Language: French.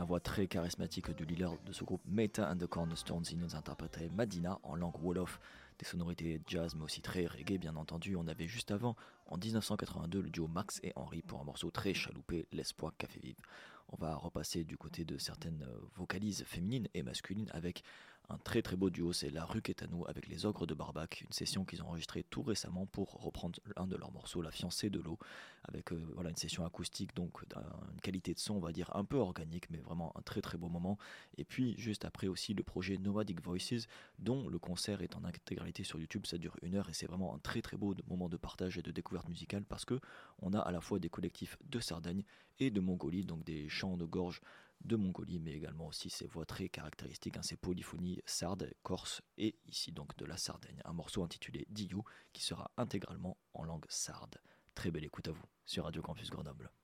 La voix très charismatique du leader de ce groupe, Meta and the Cornerstones, il nous interprétait Madina en langue Wolof, des sonorités jazz mais aussi très reggae bien entendu. On avait juste avant, en 1982, le duo Max et Henry pour un morceau très chaloupé, L'espoir qu'a fait vivre. On va repasser du côté de certaines vocalises féminines et masculines avec un très très beau duo, c'est La Rue qui est à nous avec les Ogres de Barbac, une session qu'ils ont enregistrée tout récemment pour reprendre un de leurs morceaux, La Fiancée de l'eau, avec voilà, une session acoustique, donc une qualité de son on va dire un peu organique, mais vraiment un très très beau moment. Et puis juste après aussi le projet Nomadic Voices, dont le concert est en intégralité sur YouTube, ça dure 1 heure et c'est vraiment un très très beau moment de partage et de découverte musicale parce que on a à la fois des collectifs de Sardaigne et de Mongolie, donc des chants de gorge de Mongolie, mais également aussi ces voix très caractéristiques, ces polyphonies sardes, corse et ici donc de la Sardaigne. Un morceau intitulé Diou qui sera intégralement en langue sarde. Très belle écoute à vous sur Radio Campus Grenoble.